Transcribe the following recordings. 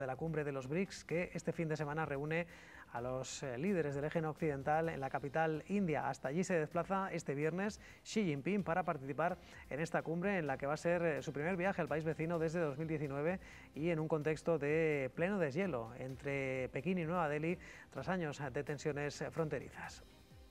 de la cumbre de los BRICS, que este fin de semana reúne a los líderes del eje occidental en la capital india. Hasta allí se desplaza este viernes Xi Jinping para participar en esta cumbre, en la que va a ser su primer viaje al país vecino desde 2019 y en un contexto de pleno deshielo entre Pekín y Nueva Delhi tras años de tensiones fronterizas.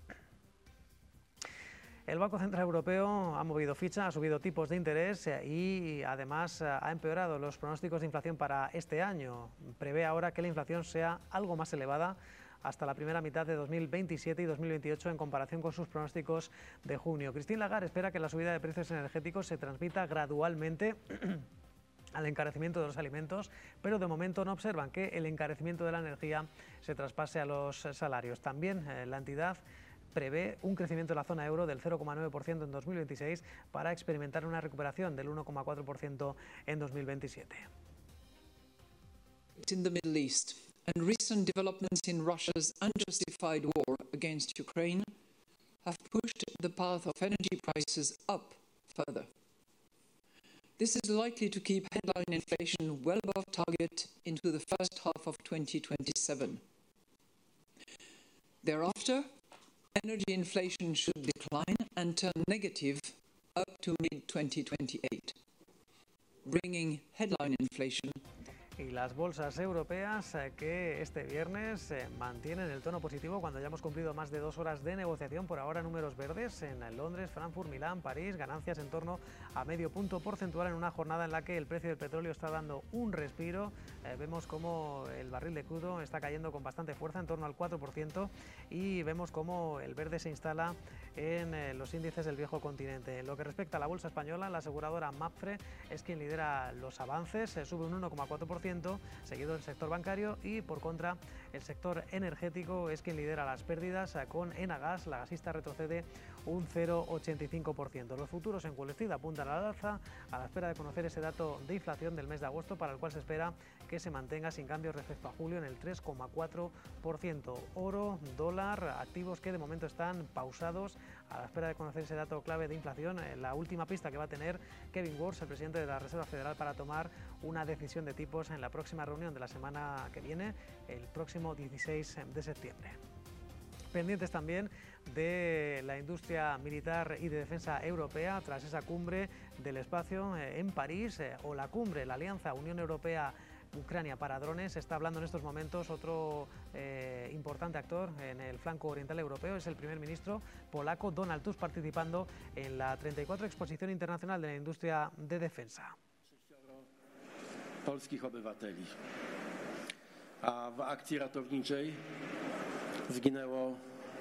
El Banco Central Europeo ha movido ficha, ha subido tipos de interés y además ha empeorado los pronósticos de inflación para este año. Prevé ahora que la inflación sea algo más elevada hasta la primera mitad de 2027 y 2028 en comparación con sus pronósticos de junio. Christine Lagarde espera que la subida de precios energéticos se transmita gradualmente al encarecimiento de los alimentos, pero de momento no observan que el encarecimiento de la energía se traspase a los salarios. También la entidad prevé un crecimiento de la zona euro del 0,9% en 2026 para experimentar una recuperación del 1,4% en 2027. In the Middle East and recent developments in Russia's unjustified war against Ukraine have pushed the path of energy prices up further. This is likely to keep headline inflation well above target into the first half of 2027. Thereafter, energy inflation should decline and turn negative up to mid-2028, bringing headline inflation. Y las bolsas europeas que este viernes mantienen el tono positivo cuando ya hemos cumplido más de 2 horas de negociación. Por ahora números verdes en Londres, Frankfurt, Milán, París, ganancias en torno a medio punto porcentual en una jornada en la que el precio del petróleo está dando un respiro. Vemos como el barril de crudo está cayendo con bastante fuerza, en torno al 4%, y vemos como el verde se instala en los índices del viejo continente. En lo que respecta a la bolsa española, la aseguradora Mapfre es quien lidera los avances, sube un 1,4%, seguido del sector bancario, y por contra el sector energético es quien lidera las pérdidas con Enagas. La gasista retrocede un 0,85%. Los futuros en Wall Street apuntan al alza a la espera de conocer ese dato de inflación del mes de agosto, para el cual se espera que se mantenga sin cambios respecto a julio en el 3,4%. Oro, dólar, activos que de momento están pausados a la espera de conocer ese dato clave de inflación, la última pista que va a tener Kevin Warsh, el presidente de la Reserva Federal, para tomar una decisión de tipos en la próxima reunión de la semana que viene, el próximo 16 de septiembre. Pendientes también de la industria militar y de defensa europea tras esa cumbre del espacio en París, o la cumbre, la alianza Unión Europea-Ucrania para drones. Está hablando en estos momentos otro importante actor en el flanco oriental europeo, es el primer ministro polaco Donald Tusk, participando en la 34 Exposición Internacional de la Industria de Defensa. Polskich obywateli, a w akcji ratowniczej zginęło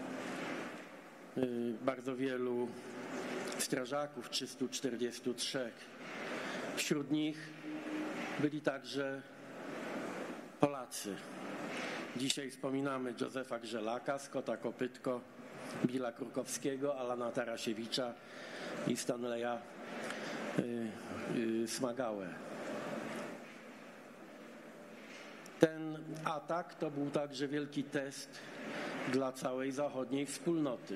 bardzo wielu strażaków, 343. Wśród nich byli także Polacy. Dzisiaj wspominamy Józefa Grzelaka, Scotta Kopytko, Billa Krukowskiego, Alana Tarasiewicza i Stanleya Smagałę. Ten atak to był także wielki test dla całej zachodniej wspólnoty.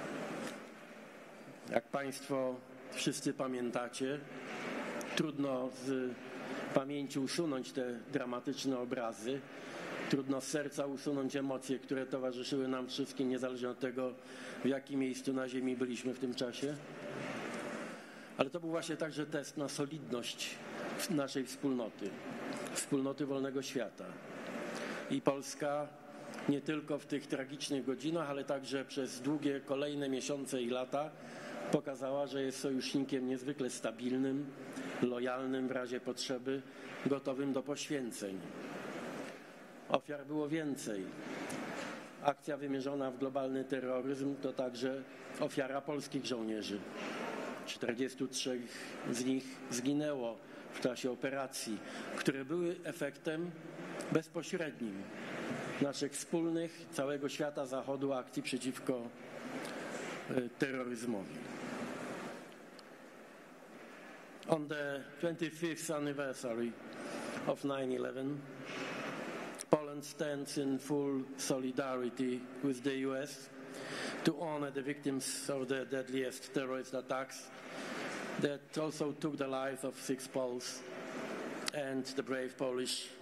Jak Państwo wszyscy pamiętacie, trudno z pamięci usunąć te dramatyczne obrazy, trudno z serca usunąć emocje, które towarzyszyły nam wszystkim, niezależnie od tego, w jakim miejscu na ziemi byliśmy w tym czasie. Ale to był właśnie także test na solidność naszej wspólnoty wolnego świata. I Polska nie tylko w tych tragicznych godzinach, ale także przez długie kolejne miesiące i lata pokazała, że jest sojusznikiem niezwykle stabilnym, lojalnym w razie potrzeby, gotowym do poświęceń. Ofiar było więcej. Akcja wymierzona w globalny terroryzm to także ofiara polskich żołnierzy. 43 z nich zginęło w czasie operacji, które były efektem bezpośrednim naszych wspólnych, całego świata Zachodu akcji przeciwko terroryzmowi. On the 25th anniversary of 9/11, Poland stands in full solidarity with the US to honor the victims of the deadliest terrorist attacks that also took the lives of 6 Poles and the brave Polish